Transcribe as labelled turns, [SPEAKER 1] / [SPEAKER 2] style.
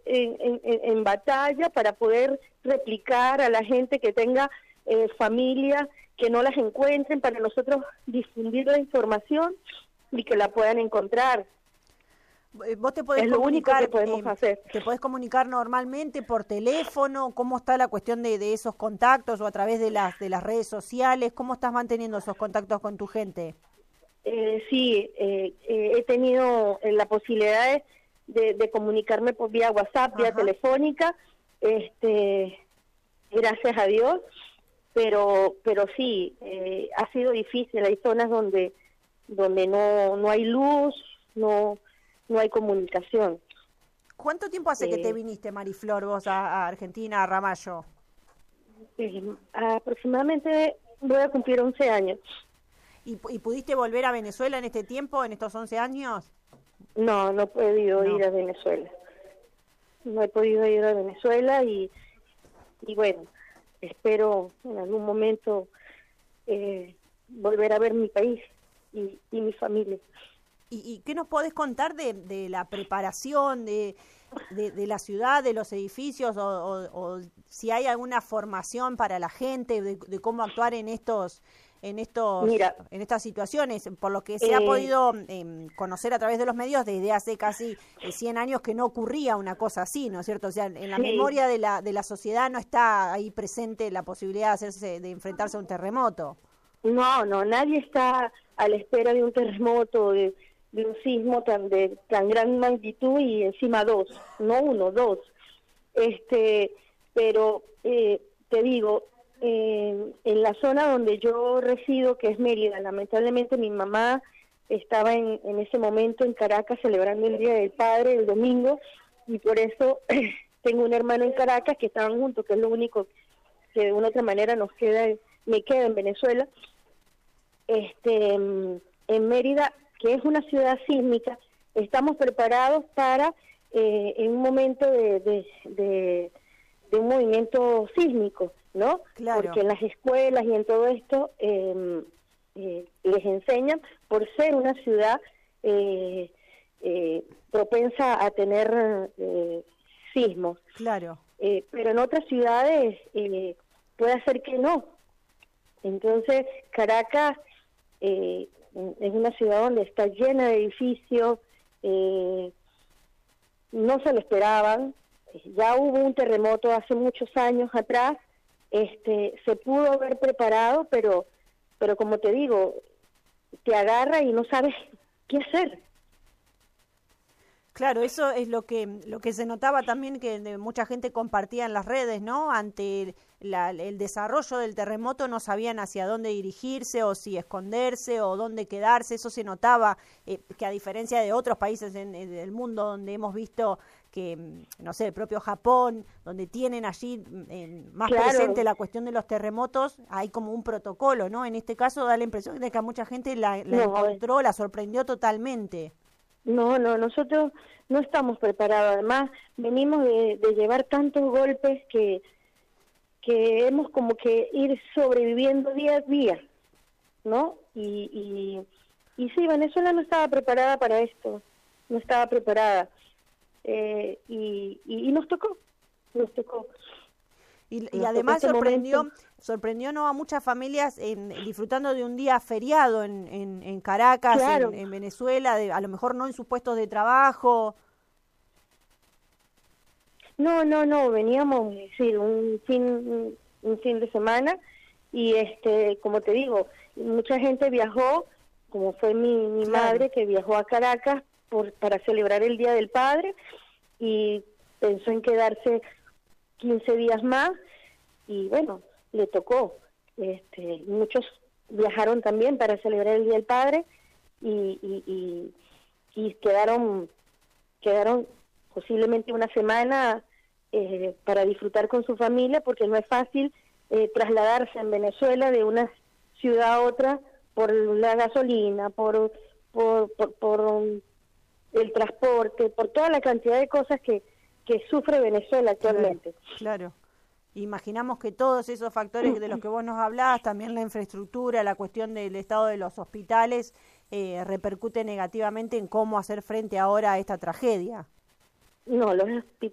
[SPEAKER 1] en batalla para poder replicar a la gente que tenga familia, que no las encuentren, para nosotros difundir la información y que la puedan encontrar.
[SPEAKER 2] Vos te podés
[SPEAKER 1] es lo único
[SPEAKER 2] comunicar,
[SPEAKER 1] que podemos hacer.
[SPEAKER 2] te podés comunicar normalmente por teléfono. ¿Cómo está la cuestión de esos contactos, o a través de las redes sociales? ¿Cómo estás manteniendo esos contactos con tu gente?
[SPEAKER 1] Sí, he tenido la posibilidad de comunicarme por vía WhatsApp, vía telefónica, gracias a Dios, pero sí, ha sido difícil. Hay zonas donde no hay luz, no hay comunicación.
[SPEAKER 2] ¿Cuánto tiempo hace que te viniste, Mariflor, vos a Argentina, a Ramallo?
[SPEAKER 1] Aproximadamente voy a cumplir 11 años.
[SPEAKER 2] ¿Y pudiste volver a Venezuela en este tiempo, en estos 11 años?
[SPEAKER 1] No he podido ir a Venezuela. No he podido ir a Venezuela y bueno, espero en algún momento volver a ver mi país y mi familia.
[SPEAKER 2] ¿Y qué nos podés contar de la preparación de la ciudad, de los edificios, o si hay alguna formación para la gente de cómo actuar en estas situaciones? Por lo que se ha podido conocer a través de los medios, desde hace casi 100 años que no ocurría una cosa así, ¿no es cierto? O sea, en la memoria de la sociedad no está ahí presente la posibilidad de enfrentarse a un terremoto. No,
[SPEAKER 1] nadie está a la espera de un terremoto, de un sismo de tan gran magnitud, y encima dos, no uno, dos. Pero te digo, en la zona donde yo resido, que es Mérida, lamentablemente mi mamá estaba en ese momento en Caracas celebrando el Día del Padre el domingo, y por eso tengo un hermano en Caracas que estaban juntos, que es lo único que de una u otra manera me queda en Venezuela. En Mérida, que es una ciudad sísmica, estamos preparados para en un momento de un movimiento sísmico, ¿no?
[SPEAKER 2] Claro.
[SPEAKER 1] Porque en las escuelas y en todo esto les enseñan, por ser una ciudad propensa a tener sismos.
[SPEAKER 2] Claro.
[SPEAKER 1] Pero en otras ciudades puede ser que no. Entonces, Caracas es una ciudad donde está llena de edificios, no se lo esperaban. Ya hubo un terremoto hace muchos años atrás, se pudo haber preparado, pero como te digo, te agarra y no sabes qué hacer.
[SPEAKER 2] Claro, eso es lo que se notaba también, que mucha gente compartía en las redes, ¿no? Ante el desarrollo del terremoto no sabían hacia dónde dirigirse, o si esconderse, o dónde quedarse. Eso se notaba, que a diferencia de otros países del mundo donde hemos visto que, no sé, el propio Japón, donde tienen allí más presente la cuestión de los terremotos, hay como un protocolo, ¿no? En este caso da la impresión de que a mucha gente la encontró, la sorprendió totalmente.
[SPEAKER 1] No, nosotros no estamos preparados. Además, venimos de llevar tantos golpes que hemos como que ir sobreviviendo día a día, ¿no? Y sí, Venezuela no estaba preparada para esto, no estaba preparada. Y nos tocó.
[SPEAKER 2] Y además sorprendió ¿no? a muchas familias disfrutando de un día feriado en Caracas,
[SPEAKER 1] claro.
[SPEAKER 2] en Venezuela, a lo mejor no en sus puestos de trabajo.
[SPEAKER 1] No, veníamos, sí, un fin de semana, y como te digo, mucha gente viajó, como fue mi madre, que viajó a Caracas para celebrar el Día del Padre, y pensó en quedarse 15 días más, y bueno, le tocó. Muchos viajaron también para celebrar el Día del Padre, y quedaron posiblemente una semana para disfrutar con su familia, porque no es fácil trasladarse en Venezuela de una ciudad a otra por la gasolina, por el transporte, por toda la cantidad de cosas que sufre Venezuela actualmente.
[SPEAKER 2] Claro. Imaginamos que todos esos factores de los que vos nos hablabas, también la infraestructura, la cuestión del estado de los hospitales, repercute negativamente en cómo hacer frente ahora a esta tragedia.
[SPEAKER 1] No, los hospitales